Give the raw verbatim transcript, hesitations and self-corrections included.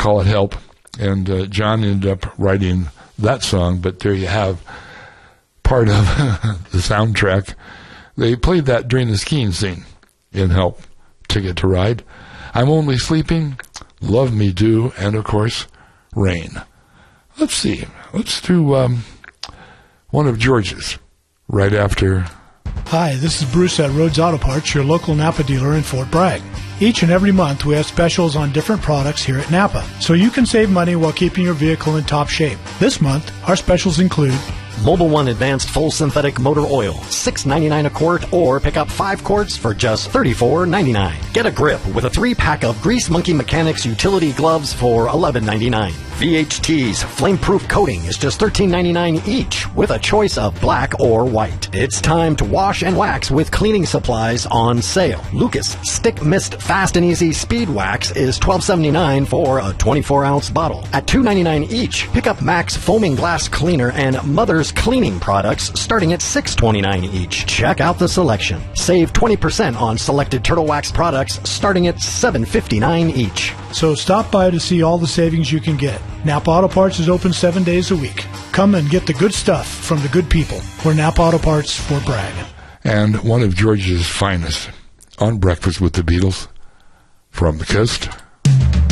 call it Help. And uh, John ended up writing that song, but there you have part of the soundtrack. They played that during the skiing scene in Help, Ticket to Ride. I'm Only Sleeping, Love Me Do, and, of course, Rain. Let's see. Let's do um, one of George's right after. Hi, this is Bruce at Rhodes Auto Parts, your local Napa dealer in Fort Bragg. Each and every month we have specials on different products here at Napa, so you can save money while keeping your vehicle in top shape. This month, our specials include Mobil one Advanced Full Synthetic Motor Oil, six ninety-nine a quart, or pick up five quarts for just thirty-four ninety-nine. Get a grip with a three-pack of Grease Monkey Mechanics utility gloves for eleven ninety-nine. V H T's flame-proof coating is just thirteen ninety-nine each, with a choice of black or white. It's time to wash and wax with cleaning supplies on sale. Lucas Stick Mist Fast and Easy Speed Wax is twelve seventy-nine for a twenty-four ounce bottle. At two ninety-nine each, pick up Max Foaming Glass Cleaner and Mother's Cleaning products starting at six twenty-nine each. Check out the selection. Save twenty percent on selected Turtle Wax products starting at seven fifty-nine each. So stop by to see all the savings you can get. Napa Auto Parts is open seven days a week. Come and get the good stuff from the good people. We're Napa Auto Parts, Fort Bragg. And one of George's finest on Breakfast with the Beatles from the coast.